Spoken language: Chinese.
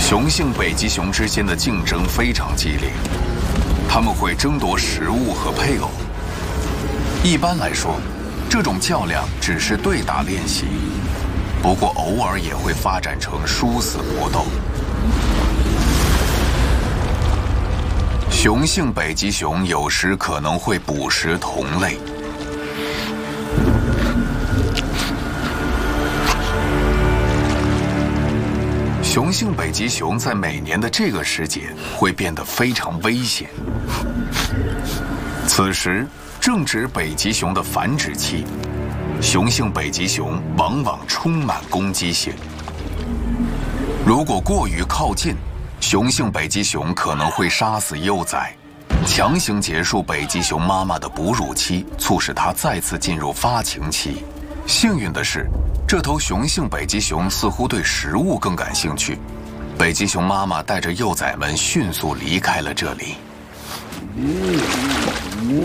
雄性北极熊之间的竞争非常激烈，它们会争夺食物和配偶。一般来说，这种较量只是对打练习，不过偶尔也会发展成殊死搏斗。雄性北极熊有时可能会捕食同类。雄性北极熊在每年的这个时节会变得非常危险。此时正值北极熊的繁殖期，雄性北极熊往往充满攻击性。如果过于靠近，雄性北极熊可能会杀死幼崽，强行结束北极熊妈妈的哺乳期，促使它再次进入发情期。幸运的是，这头雄性北极熊似乎对食物更感兴趣。北极熊妈妈带着幼崽们迅速离开了这里。